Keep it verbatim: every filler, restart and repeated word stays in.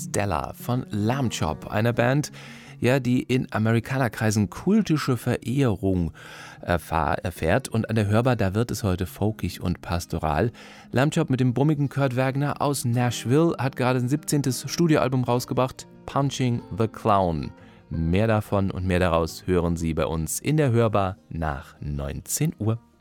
Stella von Lamb Chop, einer Band, ja, die in Amerikanerkreisen kultische Verehrung erfahr, erfährt. Und an der Hörbar, da wird es heute folkig und pastoral. Lamb Chop mit dem brummigen Kurt Wagner aus Nashville hat gerade ein siebzehntes Studioalbum rausgebracht, Punching the Clown. Mehr davon und mehr daraus hören Sie bei uns in der Hörbar nach neunzehn Uhr.